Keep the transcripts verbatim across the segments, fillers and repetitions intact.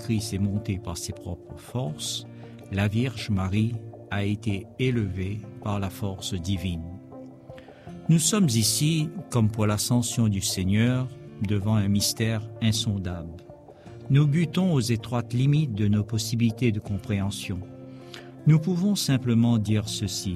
Jésus-Christ est monté par ses propres forces, la Vierge Marie a été élevée par la force divine. Nous sommes ici, comme pour l'ascension du Seigneur, devant un mystère insondable. Nous butons aux étroites limites de nos possibilités de compréhension. Nous pouvons simplement dire ceci.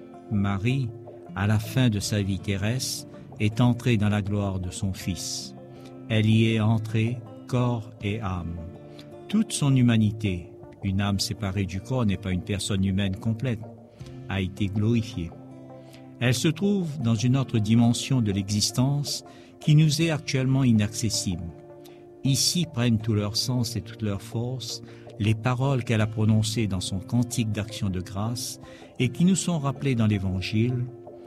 Marie, à la fin de sa vie terrestre, est entrée dans la gloire de son Fils. Elle y est entrée, corps et âme. Toute son humanité, une âme séparée du corps n'est pas une personne humaine complète, a été glorifiée. Elle se trouve dans une autre dimension de l'existence qui nous est actuellement inaccessible. Ici prennent tout leur sens et toute leur force les paroles qu'elle a prononcées dans son cantique d'action de grâce et qui nous sont rappelées dans l'Évangile.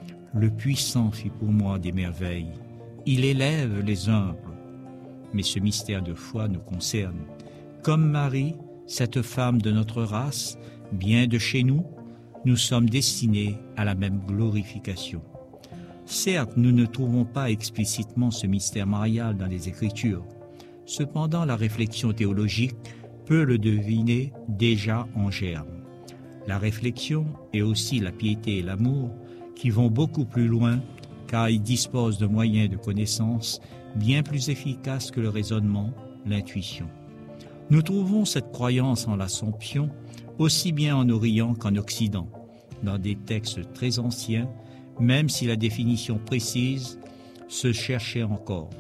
Le puissant fit pour moi des merveilles. Il élève les humbles. Mais ce mystère de foi nous concerne. Comme Marie, cette femme de notre race, bien de chez nous, nous sommes destinés à la même glorification. Certes, nous ne trouvons pas explicitement ce mystère marial dans les Écritures. Cependant, la réflexion théologique peut le deviner déjà en germe. La réflexion et aussi la piété et l'amour qui vont beaucoup plus loin car ils disposent de moyens de connaissance bien plus efficaces que le raisonnement, l'intuition. Nous trouvons cette croyance en l'Assomption aussi bien en Orient qu'en Occident, dans des textes très anciens, même si la définition précise se cherchait encore.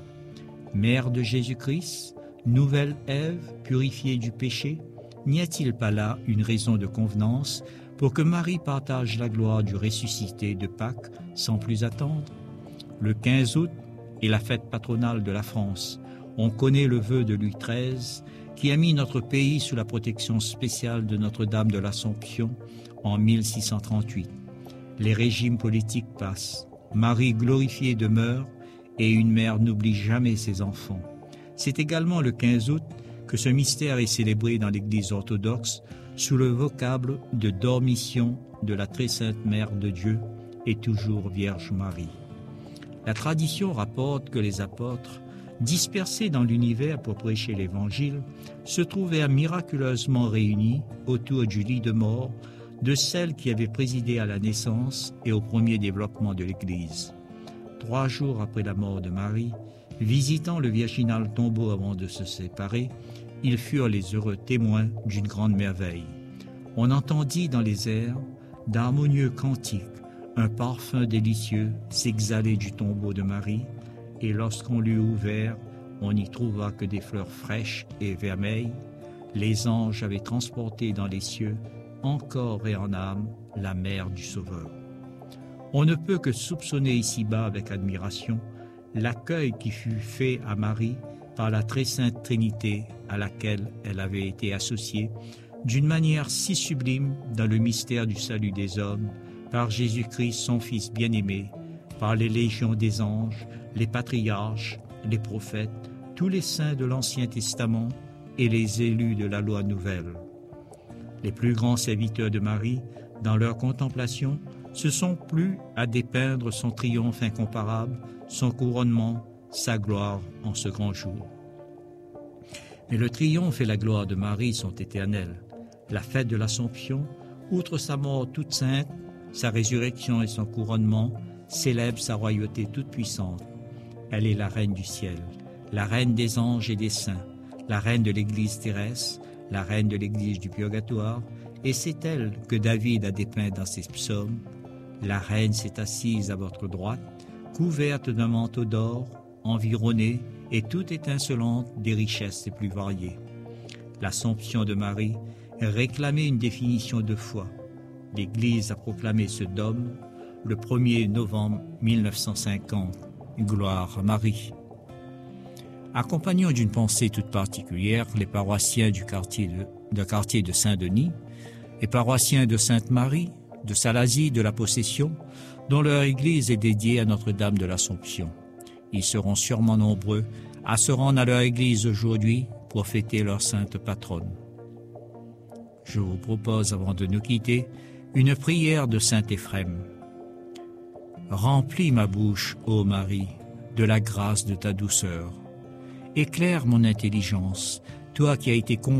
Mère de Jésus-Christ, nouvelle Ève, purifiée du péché, n'y a-t-il pas là une raison de convenance pour que Marie partage la gloire du ressuscité de Pâques sans plus attendre? Le quinze août est la fête patronale de la France. On connaît le vœu de Louis treize qui a mis notre pays sous la protection spéciale de Notre-Dame de l'Assomption en mille six cent trente-huit. Les régimes politiques passent. Marie glorifiée demeure et une mère n'oublie jamais ses enfants. C'est également le quinze août que ce mystère est célébré dans l'Église orthodoxe sous le vocable de Dormition de la Très Sainte Mère de Dieu et toujours Vierge Marie. La tradition rapporte que les apôtres, dispersés dans l'univers pour prêcher l'Évangile, se trouvèrent miraculeusement réunis autour du lit de mort de celle qui avait présidé à la naissance et au premier développement de l'Église. Trois jours après la mort de Marie, visitant le virginal tombeau avant de se séparer, ils furent les heureux témoins d'une grande merveille. On entendit dans les airs d'harmonieux cantiques, un parfum délicieux s'exhalait du tombeau de Marie, et lorsqu'on l'eut ouvert, on n'y trouva que des fleurs fraîches et vermeilles. Les anges avaient transporté dans les cieux, en corps et en âme, la mère du Sauveur. On ne peut que soupçonner ici-bas avec admiration l'accueil qui fut fait à Marie par la très sainte Trinité à laquelle elle avait été associée d'une manière si sublime dans le mystère du salut des hommes, par Jésus-Christ, son Fils bien-aimé, par les légions des anges, les patriarches, les prophètes, tous les saints de l'Ancien Testament et les élus de la loi nouvelle. Les plus grands serviteurs de Marie, dans leur contemplation, se sont plu à dépeindre son triomphe incomparable, son couronnement, sa gloire en ce grand jour. Mais le triomphe et la gloire de Marie sont éternels. La fête de l'Assomption, outre sa mort toute sainte, sa résurrection et son couronnement, célèbre sa royauté toute puissante. Elle est la reine du ciel, la reine des anges et des saints, la reine de l'Église terrestre, la reine de l'Église du purgatoire, et c'est elle que David a dépeint dans ses psaumes. La reine s'est assise à votre droite, couverte d'un manteau d'or, environnée et toute étincelante des richesses les plus variées. L'Assomption de Marie réclamait une définition de foi. L'Église a proclamé ce dogme le premier novembre mille neuf cent cinquante. Gloire à Marie. Accompagnant d'une pensée toute particulière les paroissiens du quartier de, de, quartier de Saint-Denis, les paroissiens de Sainte-Marie, de Salazie, de la Possession, dont leur église est dédiée à Notre-Dame de l'Assomption. Ils seront sûrement nombreux à se rendre à leur église aujourd'hui pour fêter leur sainte patronne. Je vous propose, avant de nous quitter, une prière de saint Éphrem. Remplis ma bouche, ô Marie, de la grâce de ta douceur. Éclaire mon intelligence, toi qui as été